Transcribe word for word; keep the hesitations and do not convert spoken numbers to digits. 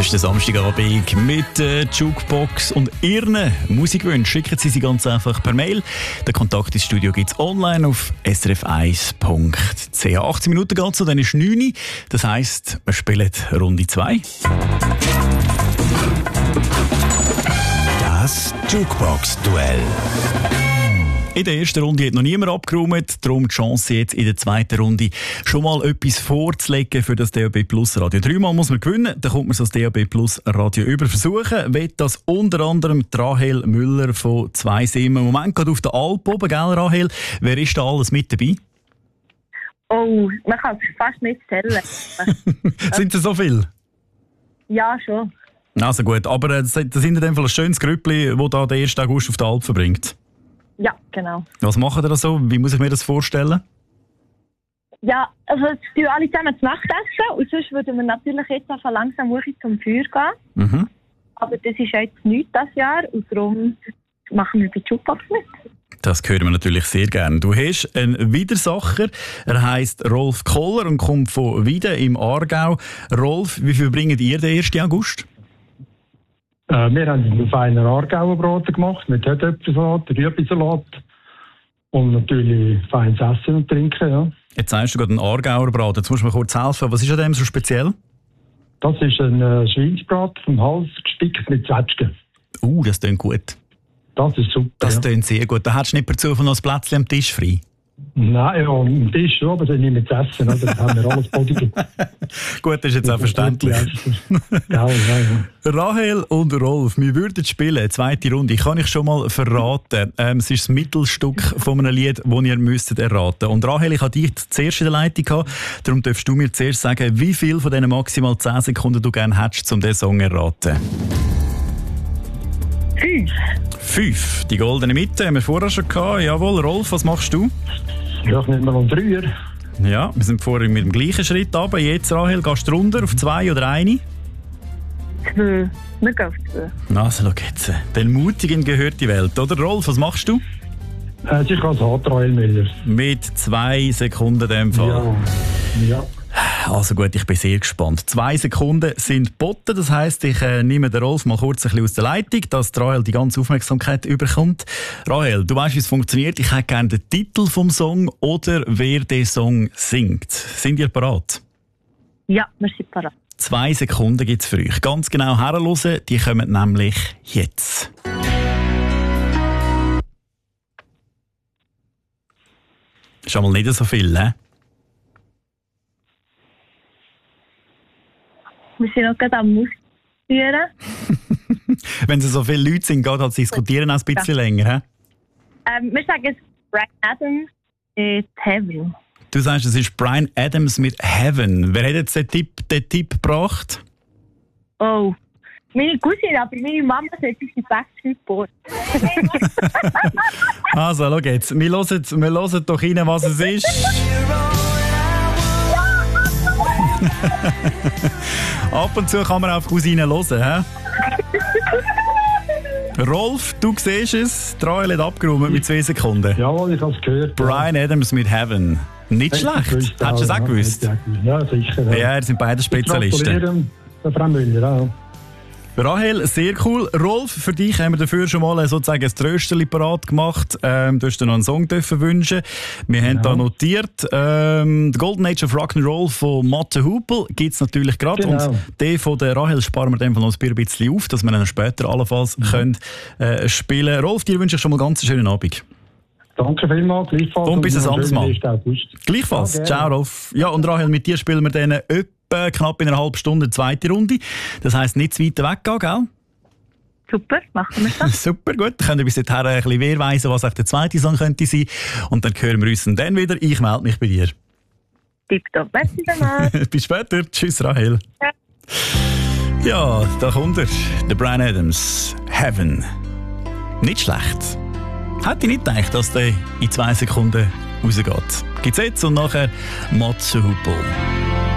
Das ist der Samstagabend mit der Jukebox und Ihren Musikwünschen. Schicken Sie sie ganz einfach per Mail. Den Kontakt ins Studio gibt es online auf s r f eins punkt c h. achtzehn Minuten geht es und dann ist neun Uhr. Das heisst, wir spielen Runde zwei. Das Jukebox-Duell. In der ersten Runde hat noch niemand abgeräumt, darum die Chance jetzt in der zweiten Runde schon mal etwas vorzulegen für das D A B Plus Radio. Dreimal muss man gewinnen, dann kommt man so das D A B Plus Radio über versuchen. Will das unter anderem Rahel Müller von zwei Sim. Im Moment gerade auf der Alp oben, gell Rahel? Wer ist da alles mit dabei? Oh, man kann es fast nicht zählen. Sind es so viele? Ja, schon. Also gut, aber das sind in dem Fall ein schönes Grüppli, das da den ersten August auf der Alp verbringt. Ja, genau. Was machen ihr da so? Wie muss ich mir das vorstellen? Ja, also jetzt tun alle zusammen zu Nacht essen und sonst würden wir natürlich jetzt einfach langsam zum Feuer gehen. Mhm. Aber das ist jetzt nichts dieses Jahr und darum machen wir bei Jukebox mit. Das hören wir natürlich sehr gerne. Du hast einen Widersacher, er heisst Rolf Koller und kommt von Wieden im Aargau. Rolf, wie viel bringt ihr den ersten August? Äh, wir haben einen feinen Aargauer Braten gemacht mit Herdöpfelsalat, Rüeblisalat und natürlich feines Essen und Trinken. Ja. Jetzt sagst du gerade einen Aargauer Braten. Jetzt musst du mir kurz helfen. Was ist an dem so speziell? Das ist ein äh, Schweinsbraten vom Hals gespickt mit Zwetschgen. Uh, das klingt gut. Das ist super. Das ja. klingt sehr gut. Da hättest du nicht per Zufall noch ein Plätzchen am Tisch frei. Nein, ja, am Tisch schon, aber das nicht mit Essen. Also, das haben wir alles Body. Gut, das ist jetzt auch verständlich. Ja, ja, ja. Rahel und Rolf, wir würden spielen, zweite Runde. Kann ich schon mal verraten. Ähm, es ist das Mittelstück von einem Lied, das ihr müsstet erraten. Und Rahel, ich hatte dich zuerst in der Leitung gehabt, darum darfst du mir zuerst sagen, wie viel von diesen maximal zehn Sekunden du gerne hättest, um diesen Song zu erraten. Fünf. Fünf. Die goldene Mitte haben wir vorher schon gehabt. Jawohl, Rolf, was machst du? Ja, ich nehme mal einen Dreier. Ja, wir sind vorher mit dem gleichen Schritt runter. Jetzt, Rahel, gehst du runter auf zwei oder eine? Zwei. Wir gehen auf zwei. Also, schau jetzt. Den Mutigen gehört die Welt, oder? Rolf, was machst du? Äh, sicher als Rahel Müller. Mit zwei Sekunden in dem Fall. Ja. Ja. Also gut, ich bin sehr gespannt. Zwei Sekunden sind geboten, das heisst, ich äh, nehme den Rolf mal kurz ein bisschen aus der Leitung, dass die Rahel die ganze Aufmerksamkeit überkommt. Rahel, du weißt, wie es funktioniert. Ich hätte gerne den Titel vom Song oder wer den Song singt. Sind ihr bereit? Ja, wir sind bereit. Zwei Sekunden gibt es für euch. Ganz genau herhören, die kommen nämlich jetzt. Ist einmal nicht so viel, ne? Wir sind noch gerade am Ausführen. Wenn es so viele Leute sind, geht das Diskutieren auch ein bisschen ja. länger. He? Ähm, wir sagen es Bryan Adams mit Heaven. Du sagst, es ist Bryan Adams mit Heaven. Wer hat jetzt den Tipp, den Tipp gebracht? Oh, meine Cousine, aber meine Mama sagt, sie sind Backstreet Boys. Also, schau jetzt. Wir hören, wir hören doch rein, was es ist. Ab und zu kann man auf Cousine hören. He? Rolf, du siehst es. Die Rahel hat abgeräumt mit zwei Sekunden. Jawohl, ich habe es gehört. Bryan ja. Adams mit Heaven. Nicht schlecht. Hättest du es auch gewusst? Ja, sicher. Ja, ja, ihr sind beide Spezialisten. Frau Müller, ja. Rahel, sehr cool. Rolf, für dich haben wir dafür schon mal sozusagen ein Trösterli parat gemacht. Ähm, du hast dir noch einen Song dürfen wünschen. Wir haben ja. da notiert, ähm, The Golden Age of Rock'n'Roll von Mathe Hupel gibt es natürlich gerade. Genau. Und den von der Rahel sparen wir dann noch ein bisschen auf, dass wir dann später allenfalls mhm. können, äh, spielen können. Rolf, dir wünsche ich schon mal ganz einen schönen Abend. Danke vielmals, gleichfalls. Und bis ein anderes Mal. Gleichfalls. Okay. Ciao, Rolf. Ja, und Rahel, mit dir spielen wir dann etwa knapp in einer halben Stunde die zweite Runde. Das heisst, nicht zu weit weggehen, gell? Super, machen wir das. Super, gut. Dann könnt ihr bis dahin ein bisschen wehrweisen, was auch der zweite Song könnte sein. Und dann hören wir uns dann wieder. Ich melde mich bei dir. Tipptopp. Merci vielmals. Bis später. Tschüss, Rahel. Ja. Ja, da kommt er. Der Bryan Adams. Heaven. Nicht schlecht. Hätte ich nicht gedacht, dass der in zwei Sekunden rausgeht. Gibt's jetzt und nachher Matze Hupel.